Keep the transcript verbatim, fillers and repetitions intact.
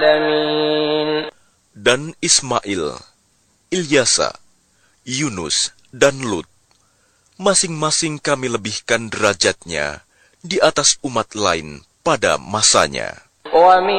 Dan Ismail, Ilyasa, Yunus, dan Lut, masing-masing kami lebihkan derajatnya di atas umat lain pada masanya.